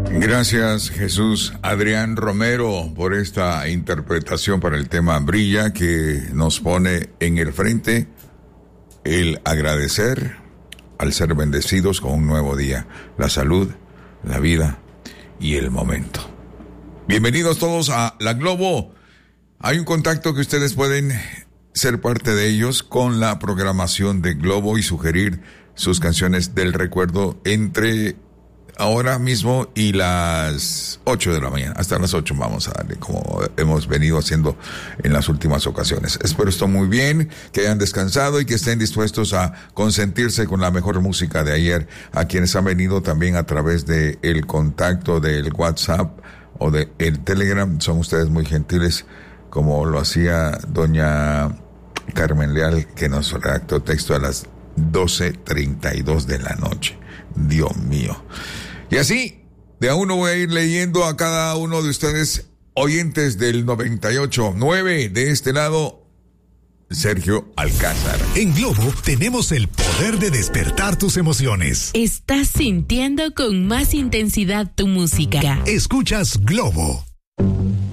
Gracias, Jesús Adrián Romero, por esta interpretación para el tema Brilla, que nos pone en el frente el agradecer al ser bendecidos con un nuevo día, la salud, la vida y el momento. Bienvenidos todos a La Globo. Hay un contacto que ustedes pueden ser parte de ellos con la programación de Globo y sugerir sus canciones del recuerdo entre ahora mismo y las 8 de la mañana. Hasta las 8 vamos a darle, como hemos venido haciendo en las últimas ocasiones. Espero estén muy bien, que hayan descansado y que estén dispuestos a consentirse con la mejor música de ayer. A quienes han venido también a través de el contacto del WhatsApp o de el Telegram, son ustedes muy gentiles, como lo hacía doña Carmen Leal, que nos redactó texto a las 12:32 de la noche. Dios mío. Y así, de a uno voy a ir leyendo a cada uno de ustedes, oyentes del 98.9, de este lado, Sergio Alcázar. En Globo tenemos el poder de despertar tus emociones. Estás sintiendo con más intensidad tu música. Escuchas Globo.